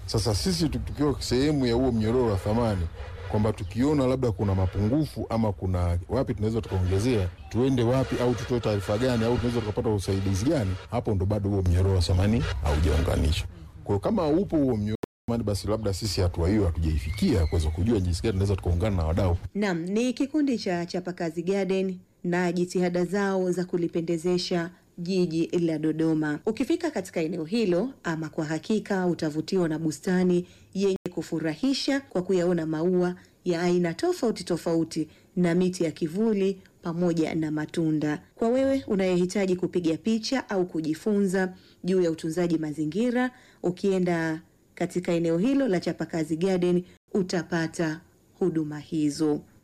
Sasa sisi tukiwa sehemu ya huo mnyororo wa thamani, kwamba tukiona labda kuna mapungufu ama kuna wapi tunaweza tukaongezea, tuende wapi au tutoe taarifa gani au tunaweza tukapata usaidizi gani, hapo ndo bado huo mnyororo wa thamani haujaunganishwa. Kwa hiyo kama upo huo mnyororo wa thamani, basi labda sisi hatua hiyo hatujaifikia kuweza kujua jinsi gani tunaweza tukaungana na wadau. Naam, ni kikundi cha Chapakazi Garden na jitihada zao za kulipendezesha jiji la Dodoma. Ukifika katika eneo hilo, ama kwa hakika utavutiwa na bustani yenye kufurahisha kwa kuyaona maua ya aina tofauti tofauti na miti ya kivuli pamoja na matunda. Kwa wewe unayehitaji kupiga picha au kujifunza juu ya utunzaji mazingira, ukienda katika eneo hilo la Chapakazi Garden utapata huduma hizo.